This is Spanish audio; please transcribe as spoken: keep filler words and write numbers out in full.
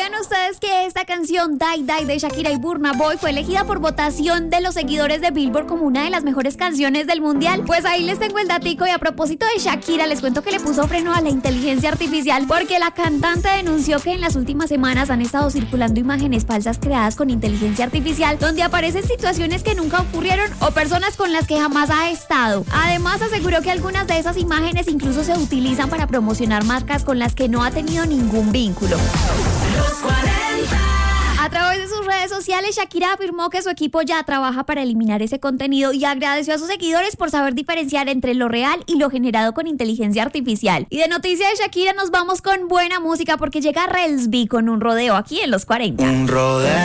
¿Sabían ustedes que esta canción Die Die de Shakira y Burna Boy fue elegida por votación de los seguidores de Billboard como una de las mejores canciones del mundial? Pues ahí les tengo el datico. Y a propósito de Shakira, les cuento que le puso freno a la inteligencia artificial porque la cantante denunció que en las últimas semanas han estado circulando imágenes falsas creadas con inteligencia artificial donde aparecen situaciones que nunca ocurrieron o personas con las que jamás ha estado. Además, aseguró que algunas de esas imágenes incluso se utilizan para promocionar marcas con las que no ha tenido ningún vínculo. Los cuarenta. A través de sus redes sociales, Shakira afirmó que su equipo ya trabaja para eliminar ese contenido y agradeció a sus seguidores por saber diferenciar entre lo real y lo generado con inteligencia artificial. Y de noticia de Shakira nos vamos con buena música porque llega Relsby con Un Rodeo aquí en Los cuarenta. Un rodeo.